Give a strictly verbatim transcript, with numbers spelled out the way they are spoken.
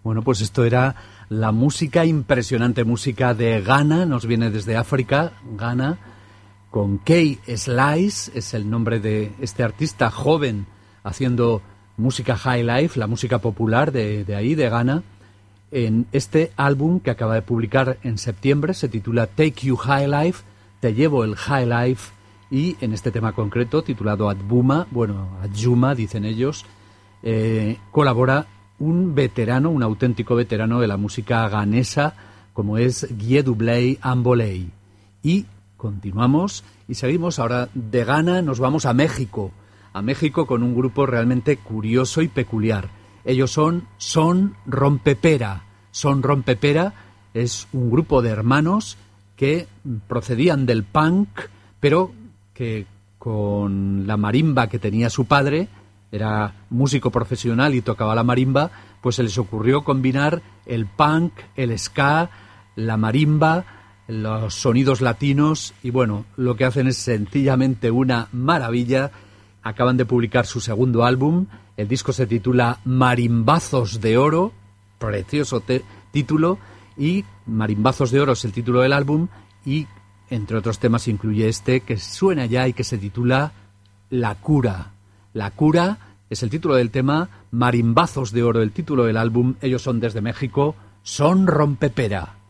Bueno, pues esto era la música, impresionante música de Ghana, nos viene desde África, Ghana, con Kay Slice, es el nombre de este artista joven haciendo música high life, la música popular de, de ahí, de Ghana. En este álbum que acaba de publicar en septiembre se titula Take You High Life, Te Llevo el High Life, y en este tema concreto titulado Adbuma, bueno, Adjuma dicen ellos, eh, colabora un veterano, un auténtico veterano de la música ghanesa, como es Guy Dubley Amboley. Y continuamos y seguimos ahora de Ghana, nos vamos a México, a México con un grupo realmente curioso y peculiar. Ellos son Son Rompepera. Son Rompepera es un grupo de hermanos que procedían del punk, pero que con la marimba que tenía su padre, era músico profesional y tocaba la marimba, pues se les ocurrió combinar el punk, el ska, la marimba, los sonidos latinos, y bueno, lo que hacen es sencillamente una maravilla. Acaban de publicar su segundo álbum, el disco se titula Marimbazos de Oro, precioso te- título, y Marimbazos de Oro es el título del álbum, y entre otros temas incluye este que suena ya y que se titula La Cura. La Cura es el título del tema, Marimbazos de Oro el título del álbum. Ellos son desde México, Son Rompepera.